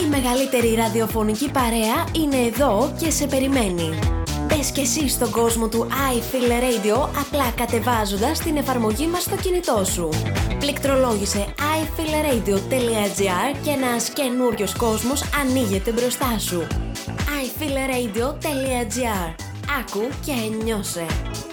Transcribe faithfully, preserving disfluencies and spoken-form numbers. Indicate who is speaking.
Speaker 1: μεγαλύτερη ραδιοφωνική παρέα είναι εδώ και σε περιμένει. Μπες και εσύ στον κόσμο του I Feel Radio απλά κατεβάζοντας την εφαρμογή μας στο κινητό σου. Πληκτρολόγησε άι φιλ ρέιντιο τελεία τζι άρ και ένας καινούριος κόσμος ανοίγεται μπροστά σου. άι φιλ ρέιντιο τελεία τζι άρ. Άκου και νιώσε.